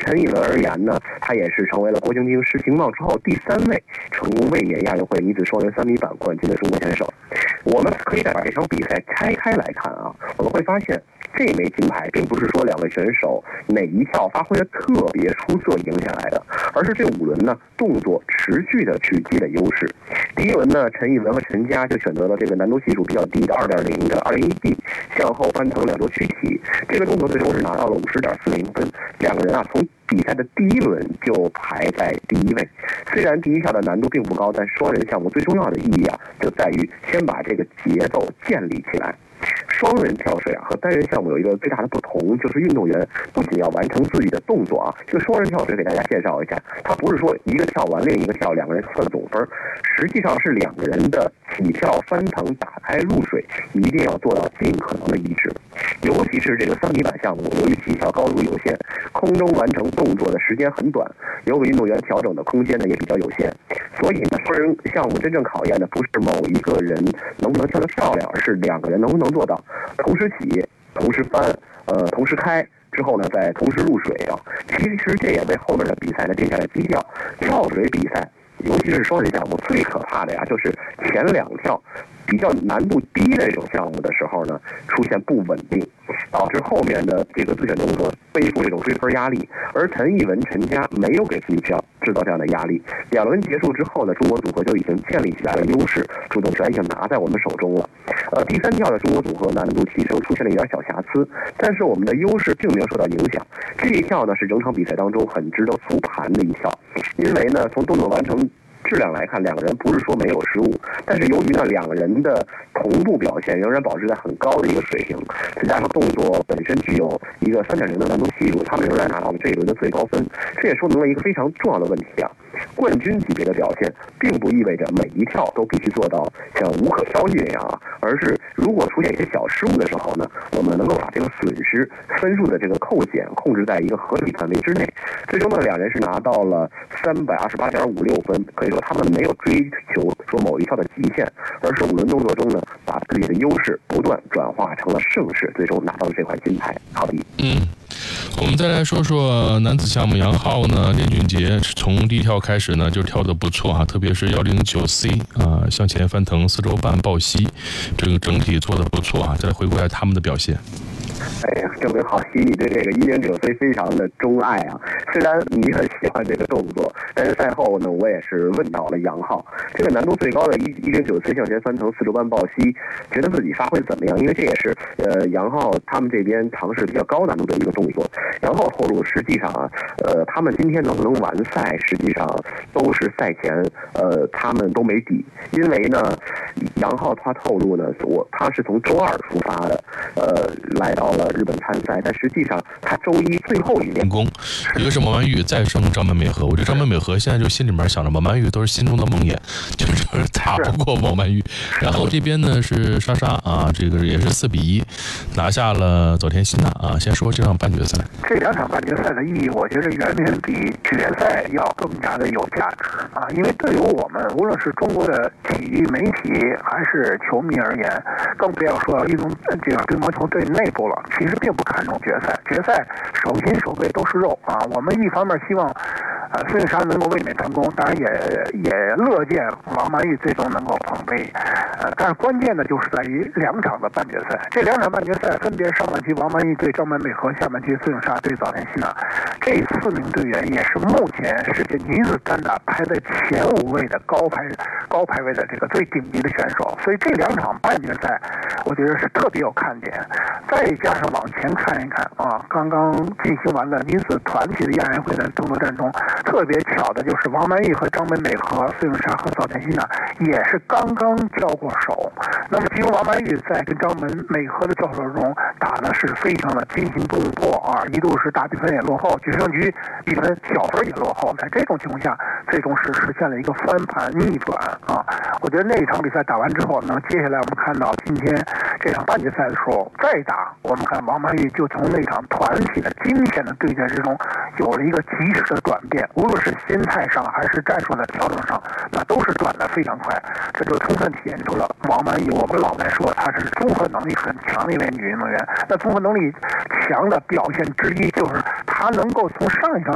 陈以文而言呢，她也是成为了郭晶晶世乒贸之后第3位成功卫冕亚运会女子双人3米板冠军的中国选手。我们可以再把这场比赛拆开来看啊，我们会发现这枚金牌并不是说2位选手哪一跳发挥的特别出色赢下来的，而是这5轮呢动作持续的去积累优势。第一轮呢，陈以文和陈佳就选择了这个难度系数比较低的2.0的201B 向后翻腾2周躯体，这个动作最终是拿到了50.40分。2个人啊从比赛的第1轮就排在第1位。虽然第一跳的难度并不高，但双人项目最重要的意义啊，就在于先把这个节奏建立起来。双人跳水啊和单人项目有一个最大的不同，就是运动员不仅要完成自己的动作啊，这个双人跳水给大家介绍一下，它不是说一个跳完另一个跳2个人算总分，实际上是2个人的起跳、翻腾、打开入水一定要做到尽可能的一致。尤其是这个3米板项目，由于起跳高度有限，空中完成动作的时间很短，留给运动员调整的空间呢也比较有限，所以呢，双人项目真正考验的不是某一个人能不能跳得漂亮，而是2个人能不能做到同时起、同时翻、同时开之后呢，再同时入水啊。其实这也为后面的比赛呢定下了基调。跳水比赛，尤其是双人项目，最可怕的呀，就是前2跳比较难度低的这种项目的时候呢，出现不稳定，导致后面的这个自选动作背负这种追分压力。而陈以文、陈佳没有给自己制造这样的压力。2轮结束之后呢，中国组合就已经建立起来了优势，主动权已经拿在我们手中了。第3跳的中国组合难度提升出现了一点小瑕疵，但是我们的优势并没有受到影响。这一跳呢是整场比赛当中很值得复盘的一跳，因为呢从动作完成质量来看，2个人不是说没有失误，但是由于呢2个人的同步表现仍然保持在很高的一个水平，再加上动作本身具有一个3.0的难度系数，他们仍然拿到了这一轮的最高分。这也说明了一个非常重要的问题啊，冠军级别的表现并不意味着每一跳都必须做到像无可挑剔那样啊，而是如果出现一些小失误的时候呢，我们能够把这个损失分数的这个扣减控制在一个合理范围之内。最终呢，2人是拿到了328.56分，可以说他们没有追求说某一跳的极限，而是5轮动作中呢，把自己的优势不断转化成了胜势，最终拿到了这块金牌。好的。 我们再来说说男子项目，杨昊呢，连俊杰从第一跳开始呢就跳得不错啊，特别是109C 啊向前翻腾4周半抱膝，这个整体做得不错啊。再来回顾一下他们的表现。 哎呀，证明郝曦你对这个109C非常的钟爱啊！虽然你很喜欢这个动作，但是赛后呢，我也是问到了杨昊，这个难度最高的109C 向前翻腾4周半抱膝，觉得自己发挥怎么样？因为这也是杨昊他们这边尝试比较高难度的一个动作。杨昊透露，实际上啊，他们今天能不能完赛，实际上都是赛前他们都没底，因为呢，杨昊他透露呢，他是从周2出发的，来到了日本参赛，但实际上他周1最后一练功，一个是王曼玉再胜张本美和，我觉得张本美和现在就心里面想着王曼玉都是心中的梦魇，就是打不过王曼玉。然后这边呢是莎莎啊，这个也是4-1拿下了佐田希娜啊。先说这场半决赛， 这2场半决赛的意义，我觉得远远比决赛要更加的有价值啊！因为对于我们无论是中国的体育媒体还是球迷而言，更不要说运动这个乒乓球队内部了，其实并不看重决赛。决赛手心手背都是肉啊！我们一方面希望孙颖莎能够卫冕成功，当然也乐见王曼玉最终能够捧杯。但是关键的就是在于2场的半决赛，这2场半决赛分别上半区王曼玉对张本美和，下半区孙颖莎对早田希娜。这4名队员也是目前世界女子单打排在前5位的高排位的这个最顶级的选手，所以这2场半决赛，我觉得是特别有看点。再加上往前看一看啊，刚刚进行完的女子团体的亚运会的争夺战中，特别巧的就是王曼玉和张本美和、孙颖莎和早田希娜也是刚刚交过手。那么其中王曼玉在跟张本美和的交手中打的是非常的惊心动魄啊，一度是大比分也落后，决胜局比分小分也落后，在这种情况下，最终是实现了一个翻盘逆转啊！我觉得那一场比赛打完之后，那么接下来我们看到今天这场半决赛的时候再打，我们看王曼玉就从那场团体的惊险的对决之中有了一个及时的转变，无论是心态上还是战术的调整上，那都是转得非常快，这就充分体现出了王曼玉，我们老来说她是综合能力很强的一位女运动员。那综合能力强的表现之一就是她能够从上一场